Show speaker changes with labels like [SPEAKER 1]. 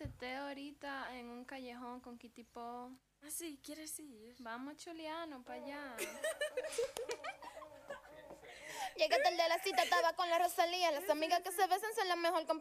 [SPEAKER 1] té ahorita en un callejón con Kitty Po.
[SPEAKER 2] Ah, sí, ¿quieres ir?
[SPEAKER 1] Vamos, Chuliano, para allá.
[SPEAKER 3] Llegué tarde a la cita, estaba con la Rosalía. Las amigas que se besan son la mejor compañía.